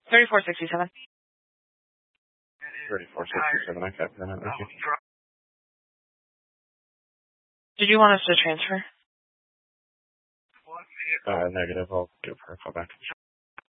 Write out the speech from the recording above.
3467. 3467, I copy that. Thank you. Did you want us to transfer? Negative. I'll give her a call back.